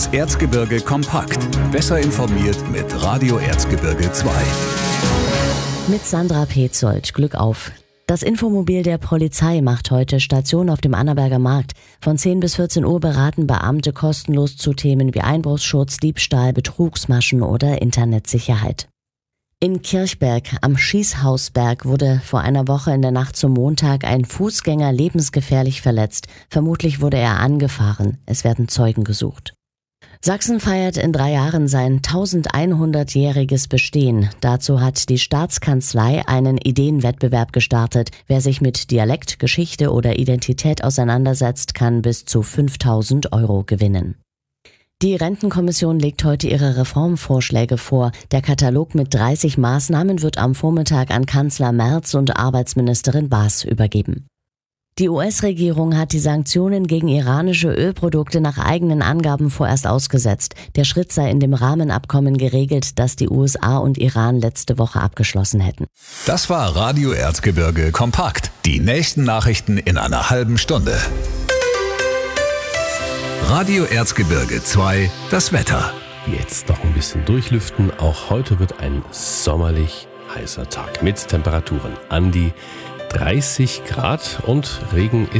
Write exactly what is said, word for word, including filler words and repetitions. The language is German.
Das Erzgebirge kompakt. Besser informiert mit Radio Erzgebirge zwei. Mit Sandra Petzold. Glück auf. Das Infomobil der Polizei macht heute Station auf dem Annaberger Markt. Von zehn bis vierzehn Uhr beraten Beamte kostenlos zu Themen wie Einbruchsschutz, Diebstahl, Betrugsmaschen oder Internetsicherheit. In Kirchberg am Schießhausberg wurde vor einer Woche in der Nacht zum Montag ein Fußgänger lebensgefährlich verletzt. Vermutlich wurde er angefahren. Es werden Zeugen gesucht. Sachsen feiert in drei Jahren sein elfhundertjähriges Bestehen. Dazu hat die Staatskanzlei einen Ideenwettbewerb gestartet. Wer sich mit Dialekt, Geschichte oder Identität auseinandersetzt, kann bis zu fünftausend Euro gewinnen. Die Rentenkommission legt heute ihre Reformvorschläge vor. Der Katalog mit dreißig Maßnahmen wird am Vormittag an Kanzler Merz und Arbeitsministerin Baas übergeben. Die U S-Regierung hat die Sanktionen gegen iranische Ölprodukte nach eigenen Angaben vorerst ausgesetzt. Der Schritt sei in dem Rahmenabkommen geregelt, das die U S A und Iran letzte Woche abgeschlossen hätten. Das war Radio Erzgebirge kompakt. Die nächsten Nachrichten in einer halben Stunde. Radio Erzgebirge zwei, das Wetter. Jetzt noch ein bisschen durchlüften. Auch heute wird ein sommerlich heißer Tag mit Temperaturen an die dreißig Grad und Regen